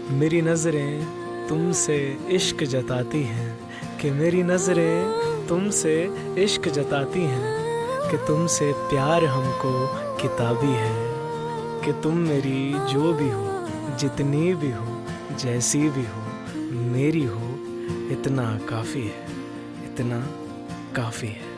मेरी नज़रें तुमसे इश्क जताती हैं कि मेरी नज़रें तुमसे इश्क जताती हैं कि तुमसे प्यार हमको किताबी है कि तुम मेरी जो भी हो, जितनी भी हो, जैसी भी हो, मेरी हो, इतना काफ़ी है, इतना काफ़ी है।